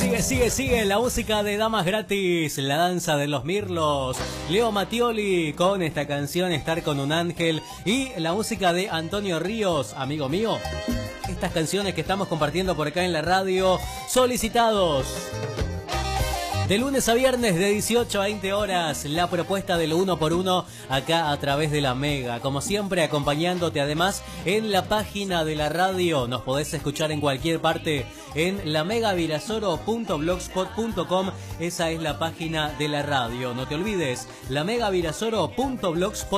Sigue la música de Damas Gratis, la danza de los mirlos, Leo Mattioli con esta canción Estar con un ángel y la música de Antonio Ríos, amigo mío. Estas canciones que estamos compartiendo por acá en la radio, solicitados. De lunes a viernes de 18 a 20 horas, la propuesta del 1x1 acá a través de la Mega. Como siempre, acompañándote además en la página de la radio. Nos podés escuchar en cualquier parte en lamegavirasoro.blogspot.com. Esa es la página de la radio. No te olvides, lamegavirasoro.blogspot.com.